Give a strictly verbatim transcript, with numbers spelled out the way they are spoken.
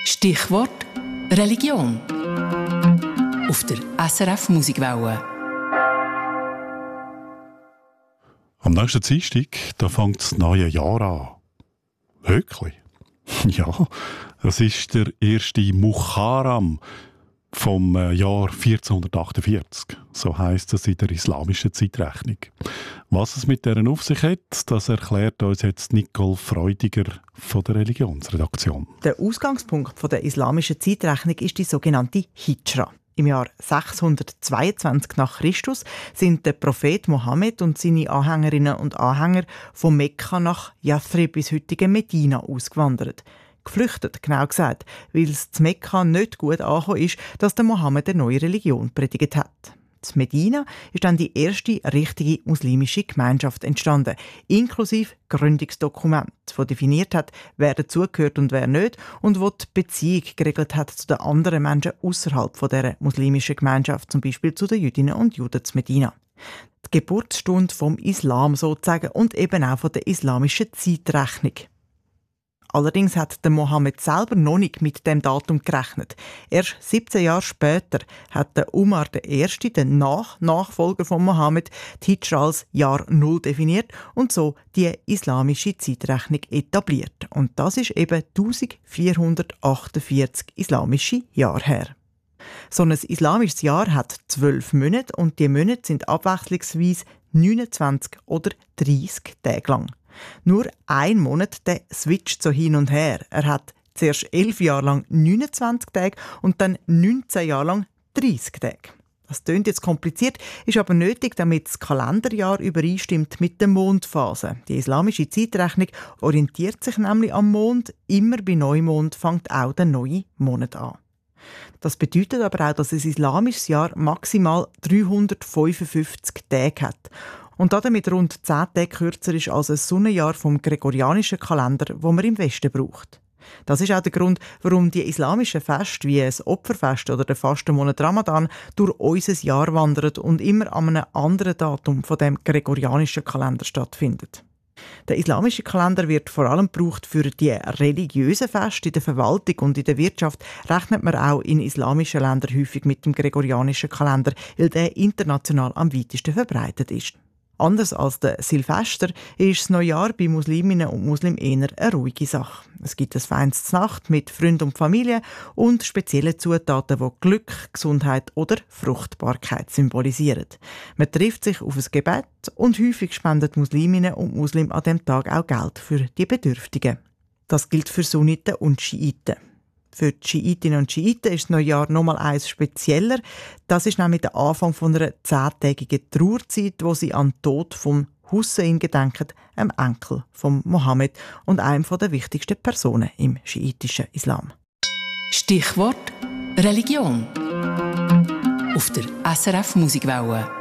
Stichwort Religion. Auf der S R F Musikwelle. Am nächsten Dienstag, da fängt das neue Jahr an. Wirklich? Ja, es ist der erste Muharram vom Jahr vierzehnhundertachtundvierzig. So heisst es in der islamischen Zeitrechnung. Was es mit deren auf sich hat, das erklärt uns jetzt Nicole Freudiger von der Religionsredaktion. Der Ausgangspunkt von der islamischen Zeitrechnung ist die sogenannte Hijra. Im Jahr sechshundertzweiundzwanzig nach Christus sind der Prophet Mohammed und seine Anhängerinnen und Anhänger von Mekka nach Yathrib bis heutige Medina ausgewandert. Geflüchtet, genau gesagt, weil es zu Mekka nicht gut angekommen ist, dass der Mohammed eine neue Religion predigt hat. In Medina ist dann die erste richtige muslimische Gemeinschaft entstanden, inklusive Gründungsdokument, das definiert hat, wer dazugehört und wer nicht und wo die Beziehung geregelt hat zu den anderen Menschen außerhalb dieser muslimischen Gemeinschaft, zum Beispiel zu den Jüdinnen und Juden in Medina. Die Geburtsstunde vom Islam sozusagen und eben auch von der islamischen Zeitrechnung. Allerdings hat der Mohammed selber noch nicht mit dem Datum gerechnet. Erst siebzehn Jahre später hat der Umar der Erste, der Nach Nachfolger von Mohammed, die Hijra als Jahr Null definiert und so die islamische Zeitrechnung etabliert. Und das ist eben eintausendvierhundertachtundvierzig islamische Jahre her. So ein islamisches Jahr hat zwölf Monate und die Monate sind abwechslungsweise neunundzwanzig oder dreißig Tage lang. Nur ein Monat, der switcht so hin und her. Er hat zuerst elf Jahre lang neunundzwanzig Tage und dann neunzehn Jahre lang dreißig Tage. Das klingt jetzt kompliziert, ist aber nötig, damit das Kalenderjahr übereinstimmt mit der Mondphase. Die islamische Zeitrechnung orientiert sich nämlich am Mond. Immer bei Neumond fängt auch der neue Monat an. Das bedeutet aber auch, dass ein islamisches Jahr maximal dreihundertfünfundfünfzig Tage hat. Und damit rund zehn Tage kürzer ist als ein Sonnenjahr vom gregorianischen Kalender, wo man im Westen braucht. Das ist auch der Grund, warum die islamischen Feste wie das Opferfest oder der Fastenmonat Ramadan durch unser Jahr wandern und immer an einem anderen Datum von dem gregorianischen Kalender stattfindet. Der islamische Kalender wird vor allem gebraucht für die religiösen Feste. In der Verwaltung und in der Wirtschaft rechnet man auch in islamischen Ländern häufig mit dem gregorianischen Kalender, weil der international am weitesten verbreitet ist. Anders als der Silvester ist das Neujahr bei Musliminnen und Muslimen eher eine ruhige Sache. Es gibt ein feines Znacht mit Freunden und Familie und spezielle Zutaten, die Glück, Gesundheit oder Fruchtbarkeit symbolisieren. Man trifft sich auf ein Gebet und häufig spenden Musliminnen und Muslimen an diesem Tag auch Geld für die Bedürftigen. Das gilt für Sunniten und Schiiten. Für die Schiitinnen und Schiiten ist das Neujahr nochmal eins spezieller. Das ist nämlich der Anfang von einer zehntägigen Trauerzeit, wo sie an den Tod von Hussein gedenken, einem Enkel von Mohammed und einem der wichtigsten Personen im schiitischen Islam. Stichwort Religion. Auf der S R F Musikwelle.